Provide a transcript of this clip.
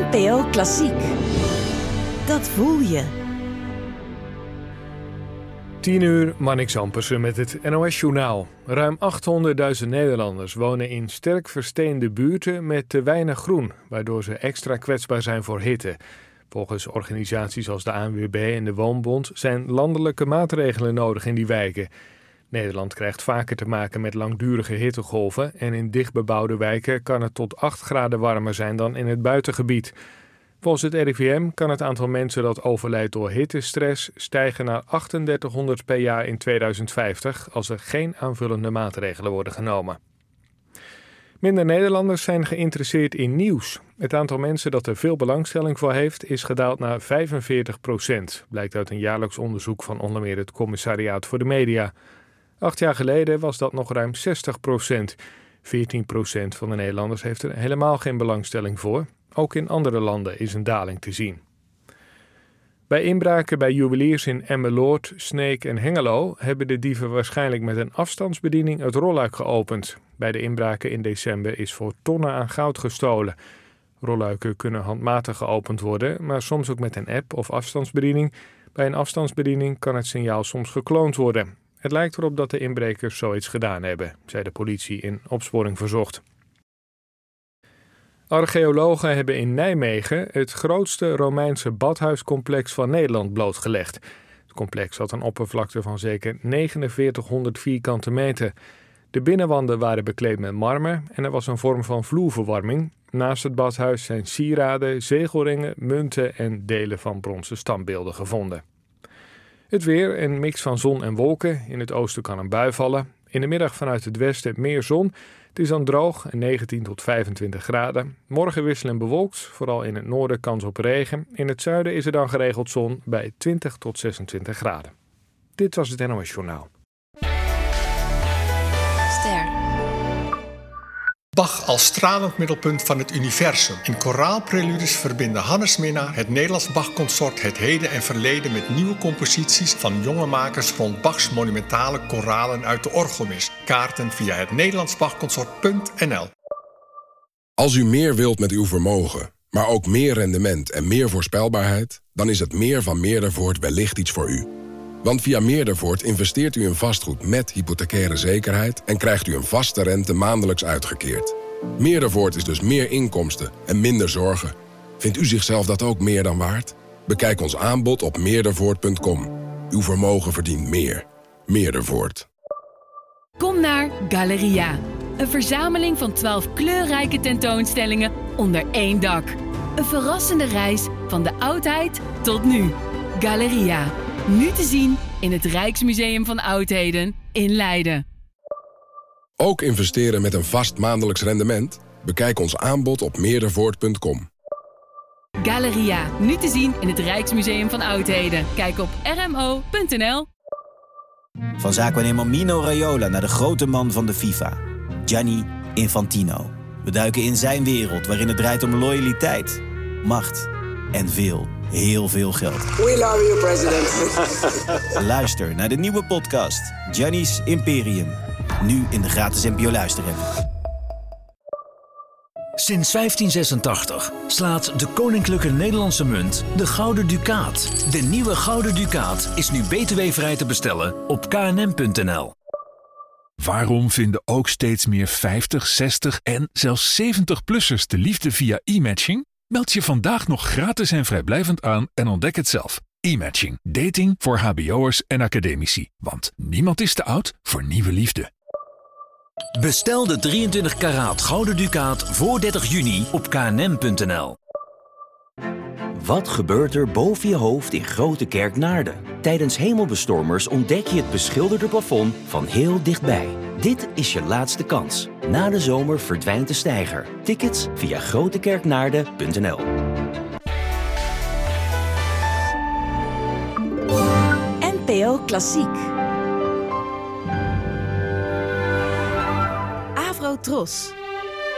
NPO Klassiek. Dat voel je. 10:00, Marnix Ampersen met het NOS-journaal. Ruim 800.000 Nederlanders wonen in sterk versteende buurten met te weinig groen, waardoor ze extra kwetsbaar zijn voor hitte. Volgens organisaties als de ANWB en de Woonbond zijn landelijke maatregelen nodig in die wijken. Nederland krijgt vaker te maken met langdurige hittegolven en in dichtbebouwde wijken kan het tot 8 graden warmer zijn dan in het buitengebied. Volgens het RIVM kan het aantal mensen dat overlijdt door hittestress stijgen naar 3800 per jaar in 2050 als er geen aanvullende maatregelen worden genomen. Minder Nederlanders zijn geïnteresseerd in nieuws. Het aantal mensen dat er veel belangstelling voor heeft is gedaald naar 45%, blijkt uit een jaarlijks onderzoek van onder meer het Commissariaat voor de Media. 8 jaar geleden was dat nog ruim 60%. 14% van de Nederlanders heeft er helemaal geen belangstelling voor. Ook in andere landen is een daling te zien. Bij inbraken bij juweliers in Emmeloord, Sneek en Hengelo hebben de dieven waarschijnlijk met een afstandsbediening het rolluik geopend. Bij de inbraken in december is voor tonnen aan goud gestolen. Rolluiken kunnen handmatig geopend worden, maar soms ook met een app of afstandsbediening. Bij een afstandsbediening kan het signaal soms gekloond worden. Het lijkt erop dat de inbrekers zoiets gedaan hebben, zei de politie in Opsporing Verzocht. Archeologen hebben in Nijmegen het grootste Romeinse badhuiscomplex van Nederland blootgelegd. Het complex had een oppervlakte van zeker 4900 vierkante meter. De binnenwanden waren bekleed met marmer en er was een vorm van vloerverwarming. Naast het badhuis zijn sieraden, zegelringen, munten en delen van bronzen standbeelden gevonden. Het weer, een mix van zon en wolken. In het oosten kan een bui vallen. In de middag vanuit het westen meer zon. Het is dan droog en 19 tot 25 graden. Morgen wisselend bewolkt, vooral in het noorden kans op regen. In het zuiden is er dan geregeld zon bij 20 tot 26 graden. Dit was het NOS Journaal. Ster. Bach als stralend middelpunt van het universum. In koraalpreludes verbinden Hannes Minnaar, het Nederlands Bach-consort, het heden en verleden met nieuwe composities van jonge makers rond Bachs monumentale koralen uit de orgelmis. Kaarten via het nederlandsbachconsort.nl. Als u meer wilt met uw vermogen, maar ook meer rendement en meer voorspelbaarheid, dan is het meer van Meerdervoort wellicht iets voor u. Want via Meerdervoort investeert u in vastgoed met hypothecaire zekerheid en krijgt u een vaste rente maandelijks uitgekeerd. Meerdervoort is dus meer inkomsten en minder zorgen. Vindt u zichzelf dat ook meer dan waard? Bekijk ons aanbod op meerdervoort.com. Uw vermogen verdient meer. Meerdervoort. Kom naar Galeria. Een verzameling van 12 kleurrijke tentoonstellingen onder één dak. Een verrassende reis van de oudheid tot nu. Galeria. Nu te zien in het Rijksmuseum van Oudheden in Leiden. Ook investeren met een vast maandelijks rendement? Bekijk ons aanbod op meerdervoort.com. Galeria. Nu te zien in het Rijksmuseum van Oudheden. Kijk op rmo.nl. Van zaakwaarnemer Mino Raiola naar de grote man van de FIFA, Gianni Infantino. We duiken in zijn wereld waarin het draait om loyaliteit, macht en heel veel geld. We love you, president. Luister naar de nieuwe podcast Gianni's Imperium. Nu in de gratis NPO Luister-app. Sinds 1586 slaat de Koninklijke Nederlandse Munt de Gouden Ducaat. De nieuwe Gouden Ducaat is nu btw-vrij te bestellen op knm.nl. Waarom vinden ook steeds meer 50, 60 en zelfs 70-plussers de liefde via e-matching? Meld je vandaag nog gratis en vrijblijvend aan en ontdek het zelf. E-matching. Dating voor hbo'ers en academici. Want niemand is te oud voor nieuwe liefde. Bestel de 23 karaat Gouden Ducaat voor 30 juni op knm.nl. Wat gebeurt er boven je hoofd in Grote Kerk Naarden? Tijdens hemelbestormers ontdek je het beschilderde plafond van heel dichtbij. Dit is je laatste kans. Na de zomer verdwijnt de steiger. Tickets via grotekerknaarden.nl. NPO Klassiek. Avro Tros.